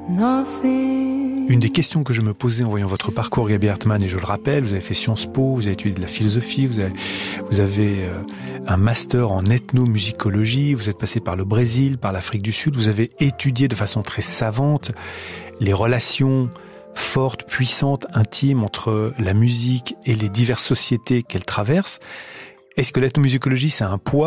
Une des questions que je me posais en voyant votre parcours, Gaby Hartmann, et je le rappelle, vous avez fait Sciences Po, vous avez étudié de la philosophie, vous avez un master en ethnomusicologie, vous êtes passé par le Brésil, par l'Afrique du Sud, vous avez étudié de façon très savante les relations fortes, puissantes, intimes entre la musique et les diverses sociétés qu'elle traverse. Est-ce que l'ethnomusicologie, c'est un poids